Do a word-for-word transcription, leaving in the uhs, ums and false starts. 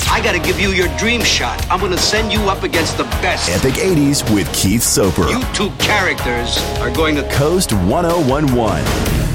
I gotta give you your dream shot. I'm gonna send you up against the best. Epic eighties with Keith Soper. You two characters are going to Coast one oh one one.